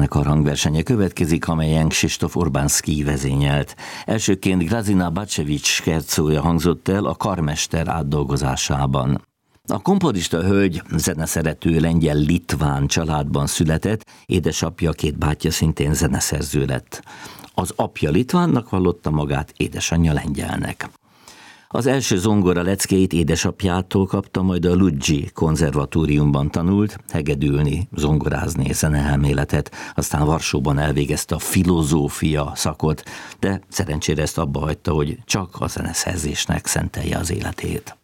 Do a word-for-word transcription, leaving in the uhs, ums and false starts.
A hangversenye következik, amelyen Krzysztof Urbanski vezényelt. Elsőként Grazina Bacevic schercója hangzott el a Karmester átdolgozásában. A komponista hölgy zeneszerető lengyel-litván családban született, édesapja, két bátyja szintén zeneszerző lett. Az apja litvánnak vallotta magát, édesanyja lengyelnek. Az első zongora leckéit édesapjától kapta, majd a Ludzsi konzervatóriumban tanult, hegedülni, zongorázni, zeneelméletet, aztán Varsóban elvégezte a filozófia szakot, de szerencsére ezt abba hagyta, hogy csak a zeneszerzésnek szentelje az életét.